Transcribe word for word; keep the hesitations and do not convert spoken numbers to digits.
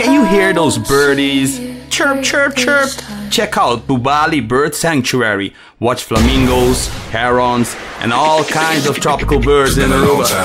Can you hear those birdies? Chirp, chirp, chirp. Check out Bubali Bird Sanctuary. Watch flamingos, herons, and all kinds of tropical birds in Aruba.